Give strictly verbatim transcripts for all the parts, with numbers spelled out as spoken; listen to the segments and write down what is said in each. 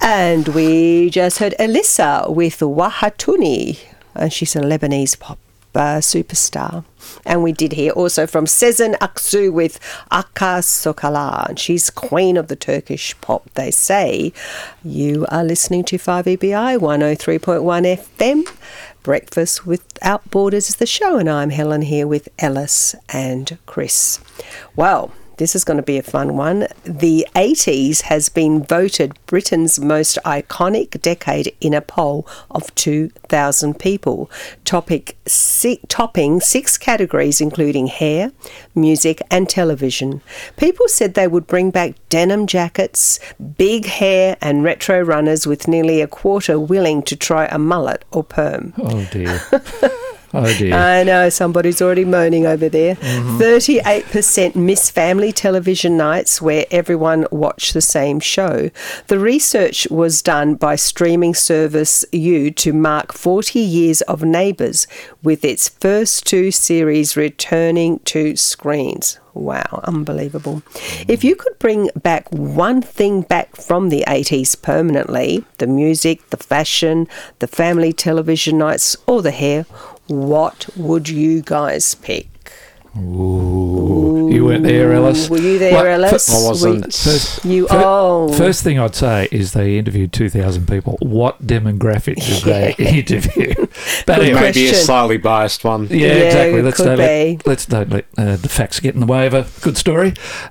And we just heard Elissa with Wahatuni, and she's a Lebanese pop uh, superstar. And we did hear also from Sezen Aksu with Aka Sokala, and she's queen of the Turkish pop, they say. You are listening to five E B I one oh three point one F M. Breakfast Without Borders is the show, and I'm Helen here with Ellis and Chris. Well, this is going to be a fun one. The eighties has been voted Britain's most iconic decade in a poll of two thousand people, topic, si- topping six categories including hair, music and television. People said they would bring back denim jackets, big hair and retro runners, with nearly a quarter willing to try a mullet or perm. Oh dear. Oh dear. I know, somebody's already moaning over there. Mm-hmm. thirty-eight percent miss family television nights where everyone watched the same show. The research was done by streaming service You to mark forty years of Neighbours, with its first two series returning to screens. Wow, unbelievable. If you could bring back one thing back from the eighties permanently, the music, the fashion, the family television nights, or the hair, what would you guys pick? Ooh. Ooh. You weren't there, Ellis. Were you there, well, Ellis? I wasn't. First, you first, oh. First thing I'd say is they interviewed two thousand people. What demographic did yeah. they interview? But It anyway, may be a slightly biased one. Yeah, yeah exactly. Let's could don't, be. let, let's don't let uh, the facts get in the way of a good story.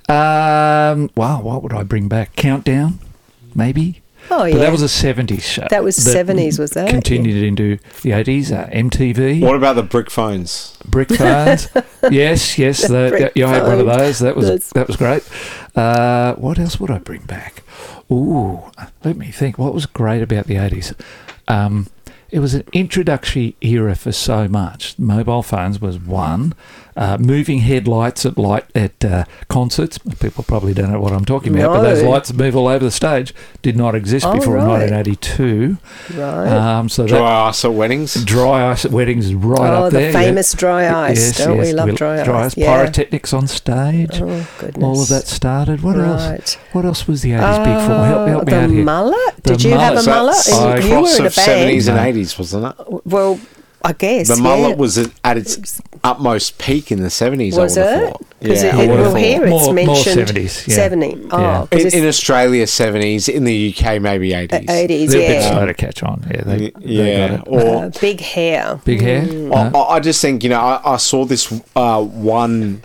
Um, wow, what would I bring back? Countdown, maybe? Oh, yeah. But that was a seventies show. That was seventies, was that? Continued yeah. into the eighties, uh, M T V. What about the brick phones? Brick phones. yes, yes. The, brick yeah, I had one of those. That was That's... that was great. Uh, what else would I bring back? Ooh, let me think. What was great about the eighties? Um, it was an introductory era for so much. Mobile phones was one. Uh, moving headlights at light at uh, concerts. People probably don't know what I'm talking about, no. but those lights that move all over the stage did not exist oh, before right. nineteen eighty-two. Right. Um, so dry that, ice at weddings. Dry ice at weddings is right oh, up there. Oh, the famous yeah. dry ice. Yes, Don't yes. we love we, dry, dry ice? ice. Yeah. Pyrotechnics on stage. Oh, goodness. All of that started. What right. else? What else was the eighties uh, big for? Help, help me the out here. Mullet? The Did you mullet. have a So mullet? that's And a you were cross in a of band. seventies and No. eighties, wasn't it? Well, I guess. The mullet yeah. was at, at its utmost peak in the seventies, Was I would have it? thought. Because Yeah, it, I it would have will thought. here it's More- more mentioned seventies, yeah. seventy. Oh, Yeah. 'cause In, it's in Australia, seventies. In the U K, maybe eighties. eighties, They're a bit yeah. slow to catch on. Yeah, they, Yeah, they got it. or Uh, big hair. Big hair. Mm. I, No? I I just think, you know, I, I saw this uh, one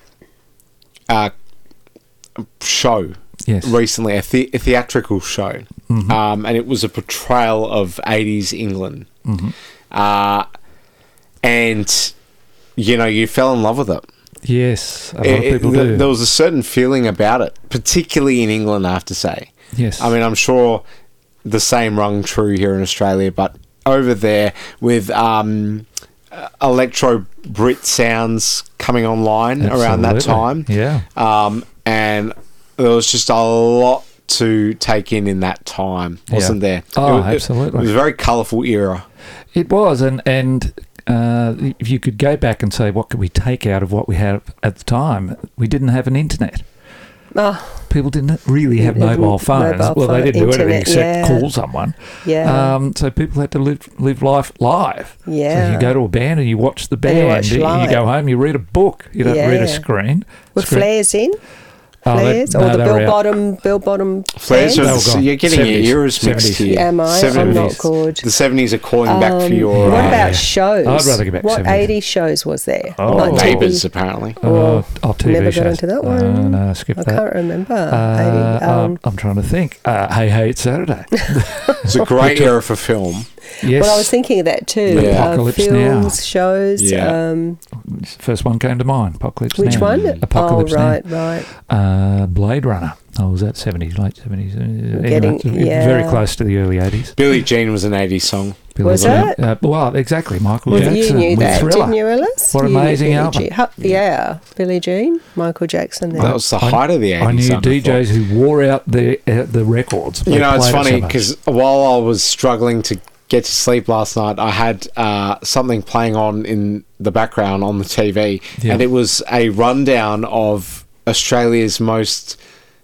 uh, show Yes. recently, a, the- a theatrical show, Mhm. um, and it was a portrayal of eighties England. Mhm. Uh, and, you know, you fell in love with it. Yes, a lot It- of it- people th- do. There was a certain feeling about it, particularly in England, I have to say. Yes. I mean, I'm sure the same rung true here in Australia, but over there with um, uh, electro Brit sounds coming online around that time, Absolutely. Yeah. um, and there was just a lot to take in in that time, wasn't Yeah. there? Oh, It was- absolutely. It was a very colourful era. It was, and and uh, if you could go back and say, what could we take out of what we had at the time? We didn't have an internet. Oh, People didn't really have Didn't- mobile phones. mobile well, phone, they didn't do anything internet, except yeah. call someone. yeah. Um, so people had to live live life live. Yeah. So you go to a band and you watch the And you band. watch You, live. go home, you read a book. You don't read Yeah. a screen. Were Screen- flares in? Oh, they- Flares? no, or the they were Bill out. Bottom, Bill Bottom Flares flares? are They were the, gone. you're getting seventies, your eras mixed seventies. here. Am I? I'm seventies. not good. The seventies are calling back for Um, your What uh, about yeah. shows? I'd rather go back What seventies. eighties shows was there? Oh. Like Neighbours, T V? apparently. Uh, Or oh, T V never got shows. into that Uh, one. no, skip I that. can't remember. Uh, eighty, um, um, I'm trying to think. Uh, hey, hey, it's Saturday. It's a great era for film. Yes. well, I was thinking of that too. Yeah. Uh, Apocalypse films, Now. shows. Yeah. Um, First one came to mind. Apocalypse which Now. one? Apocalypse oh, Now. right, right. Uh, Blade Runner. Oh, was that seventies, late seventies? Uh, anyway, Getting- it's v- yeah. Very close to the early eighties. Billie Jean was an eighties song. Billie Was Jean. it? Uh, well, exactly. Michael Well, Jackson. you knew with that, Thriller. didn't you, Ellis? What You an knew amazing Billie album. Jean. Hu- yeah, Billie Jean, Michael Jackson. There. That was the I- height of the eighties. I knew would have D Js thought. who wore out the uh, the records. You They know, it's played it so funny much. because while I was struggling to get to sleep last night, I had uh, something playing on in the background on the T V, Yeah. and it was a rundown of Australia's most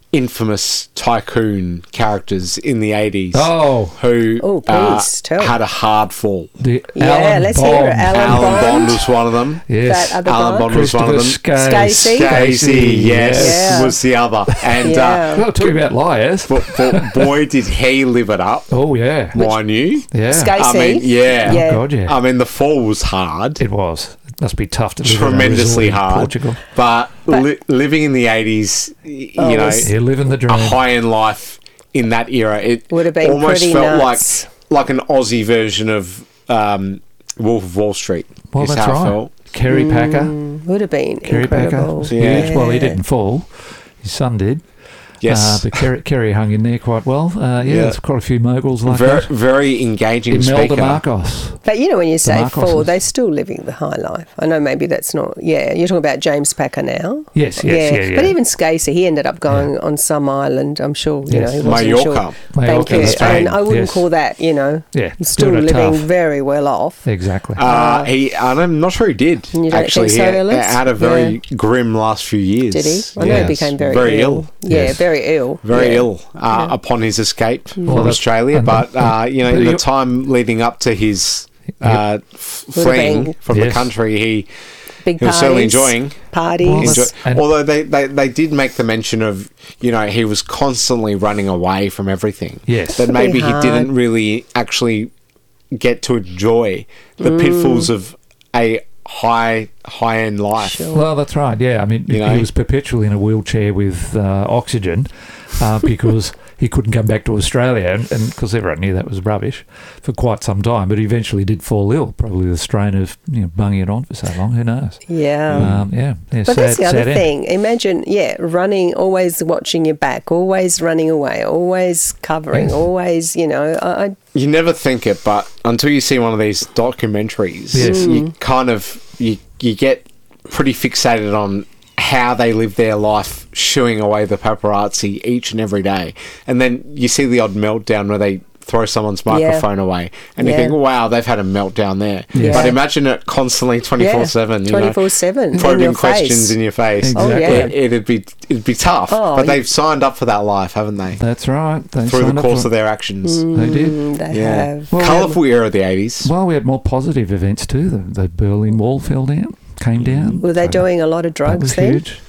infamous tycoon characters in the eighties Oh, who Oh, uh, please tell. had a hard fall. the Yeah, Alan let's Bond. hear it. Alan Alan Bond. Bond. was one of them. Yes. That other Alan guy. Bond was one of Christopher them. Scase. Scasey. Casey, yes, Yeah. was the other. And Yeah. uh, Well, talking about liars. but, but boy, did he live it up, Oh, yeah. mind you. Yeah. Scasey. I mean, yeah. Yeah. Oh, God, yeah. I mean, the fall was hard. It was. It must be tough to live in a tremendously resort in hard. Portugal. But, But- li- living in the eighties, y- Oh, you know, it's- You're living the dream. a high end life in that era, it Would have been almost pretty felt nuts. like like an Aussie version of um, Wolf of Wall Street. Well, is that's how it right. felt. Kerry Packer. Mm, would have been Kerry Packer incredible. was Yeah. huge. Well, he didn't fall. His son did. Yes, Uh, but Kerry, Kerry hung in there quite well. Uh, yeah, Yeah. there's quite a few moguls like very that. very engaging Imelda speaker. Marcos. But you know, when you say Marcoses. fall, they're still living the high life. I know maybe that's not. Yeah, you're talking about James Packer now. Yes, yes, yeah, yeah. But even Scasey, he ended up going on some island. I'm sure. You Yes. know, he wasn't Mallorca. sure. Mallorca, Thank you. Spain. And I wouldn't Yes. call that. You know, Yeah, still doing it living tough. very well off. Exactly. Uh, he, and I'm not sure he did. You don't actually, think so, he Ellis? had a very grim last few years. Did he? I know Yes. he became very, Very ill. ill. Yeah, Yes. very ill. Very Yeah. ill uh, upon his escape Well, from that's- Australia, and but the- uh, you know, but in the you- time leading up to his uh, f- Would have fleeing been. from the Yes. country, he Big he was parties, certainly enjoying. parties. Well, enjoy- that's- and- although they, they, they did make the mention of, you know, he was constantly running away from everything. Yes. That Could maybe be he hard. didn't really actually get to enjoy the Mm. pitfalls of a high high end life. Sure. Well, that's right. Yeah, I mean, You know? he was perpetually in a wheelchair with uh, oxygen uh, because he couldn't come back to Australia, and because everyone knew that was rubbish for quite some time. But he eventually did fall ill, probably the strain of you know bunging it on for so long. Who knows? Yeah. Um, yeah, yeah. But sad, that's the other sad end. thing. Imagine, yeah, running, always watching your back, always running away, always covering, Yes. always, you know. I, I You never think it, but until you see one of these documentaries, Yes. you kind of you you get pretty fixated on how they live their life, shooing away the paparazzi each and every day, and then you see the odd meltdown where they throw someone's microphone away, and Yeah. you think, "Wow, they've had a meltdown there." Yeah. But imagine it constantly twenty four seven, twenty-four seven, in probing your questions face. in your face. Exactly. Oh, yeah. It, it'd be it'd be tough, Oh, but you- they've signed up for that life, haven't they? That's right. They Through signed the up course for of it. their actions. They did. Mm, they Yeah, have. Well, colourful era of the eighties. Well, we had more positive events too. The, the Berlin Wall fell down, came down. Were they So doing a lot of that drugs was then? huge.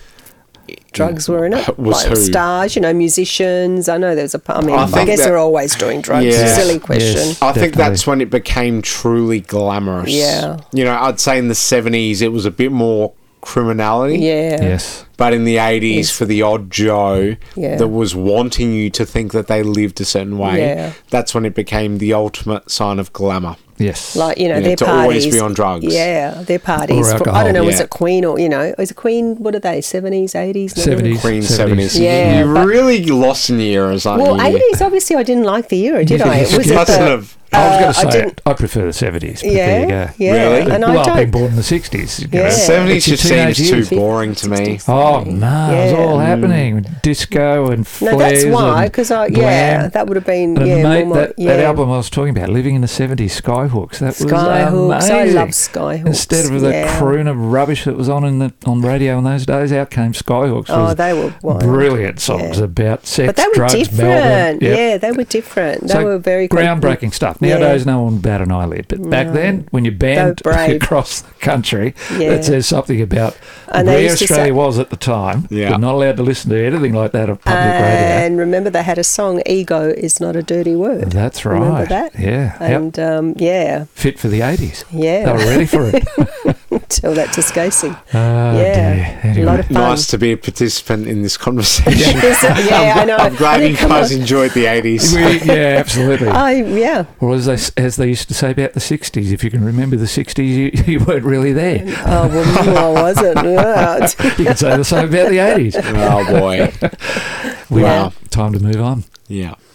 Drugs were in it. Was like who? stars, you know, musicians. I know there's a. I mean, I I, think guess that- they're always doing drugs. Yeah. Silly question. Yes. I think Definitely. that's when it became truly glamorous. Yeah. You know, I'd say in the seventies it was a bit more criminality. Yeah. Yes. But in the eighties, Yes. for the odd Joe Yeah. that was wanting you to think that they lived a certain way, Yeah. that's when it became the ultimate sign of glamour. Yes. Like, you know, You know, their to parties. always be on drugs. Yeah, their parties. Or For- I don't know, alcohol. was Yeah. it Queen or, you know, is it Queen, what are they, seventies, eighties? seventies. Queen seventies. seventies. Yeah, You're but- really lost in the eras, aren't Well, you? eighties, obviously, I didn't like the era, did You I? just Was it mustn't the, have- I was uh, going to I say didn't- I prefer the seventies. But Yeah, there you go. yeah, Really? and well, I I've been don't. born in the sixties. You Yeah. know. seventies It's just your teenage seems years. too boring to me. Oh no, it was Yeah. all happening. Disco and flares. No, that's why, and because I, glam. yeah, that would have been, And yeah, mate, more, that, yeah. that album I was talking about, Living in the seventies, Skyhooks, that Skyhooks, was I amazing. love Skyhooks. Instead of the yeah. crooner rubbish that was on in the on radio in those days, out came Skyhooks. Oh, was they were wild. brilliant songs Yeah. about sex, But they were drugs, different. Melbourne. Yep. Yeah, they were different. They So were very groundbreaking stuff. Yeah. Nowadays, no one would bat an eyelid. But back No. then, when you banned They were brave. across the country, Yeah. that says something about And they where used to Australia say- was at the time. Yeah. You're not allowed to listen to anything like that on public radio. And remember, they had a song, Ego is Not a Dirty Word. That's right. Remember that? Yeah. Yep. And, um, yeah, Fit for the eighties. yeah. They were ready for it. Tell that to Scasey. Oh, Yeah. dear. A Anyway. lot of fun. Nice to be a participant in this conversation. yeah, I know. I'm glad I you think guys I'm- enjoyed the eighties. We- yeah, absolutely. I, yeah. Or as they, as they used to say about the sixties, if you can remember the sixties, you, you weren't really there. Oh, well, no, I wasn't. Yeah. You can say the same about the eighties. Oh boy. We Yeah. Time to move on. Yeah.